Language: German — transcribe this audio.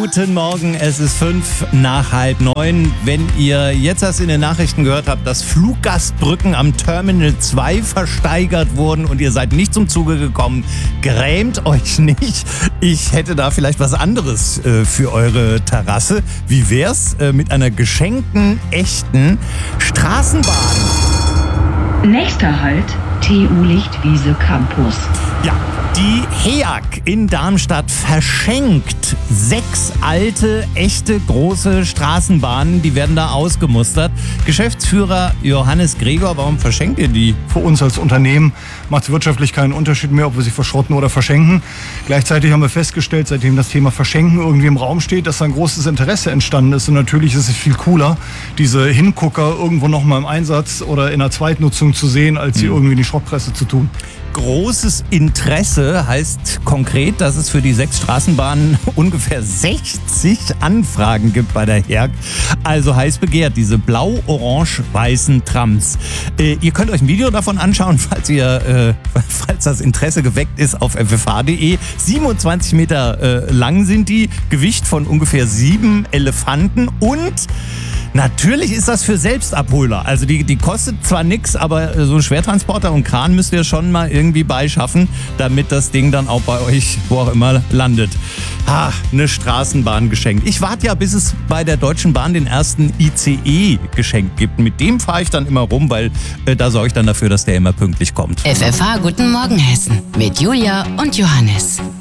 Guten Morgen, es ist 8:05. Wenn ihr jetzt erst in den Nachrichten gehört habt, dass Fluggastbrücken am Terminal 2 versteigert wurden und ihr seid nicht zum Zuge gekommen, grämt euch nicht. Ich hätte da vielleicht was anderes für eure Terrasse. Wie wär's mit einer geschenkten, echten Straßenbahn? Nächster Halt, TU Lichtwiese Campus. Ja, die HEAG in Darmstadt verschenkt 6 alte, echte, große Straßenbahnen. Die werden da ausgemustert. Geschäftsführer Johannes Gregor, warum verschenkt ihr die? Für uns als Unternehmen macht es wirtschaftlich keinen Unterschied mehr, ob wir sie verschrotten oder verschenken. Gleichzeitig haben wir festgestellt, seitdem das Thema Verschenken irgendwie im Raum steht, dass da ein großes Interesse entstanden ist. Und natürlich ist es viel cooler, diese Hingucker irgendwo nochmal im Einsatz oder in der Zweitnutzung zu sehen, als sie irgendwie in die Schrottpresse zu tun. Großes Interesse heißt konkret, dass es für die 6 Straßenbahnen ungefähr 60 Anfragen gibt bei der HEAG. Also heiß begehrt, diese blau-orange-weißen Trams. Ihr könnt euch ein Video davon anschauen, falls das Interesse geweckt ist, auf ffh.de. 27 Meter lang sind die, Gewicht von ungefähr 7 Elefanten und natürlich ist das für Selbstabholer. Also die kostet zwar nichts, aber so ein Schwertransporter und Kran müsst ihr schon mal irgendwie beischaffen, damit das Ding dann auch bei euch, wo auch immer, landet. Eine Straßenbahn geschenkt. Ich warte ja, bis es bei der Deutschen Bahn den ersten ICE geschenkt gibt. Mit dem fahre ich dann immer rum, weil da sorge ich dann dafür, dass der immer pünktlich kommt. FFH Guten Morgen Hessen mit Julia und Johannes.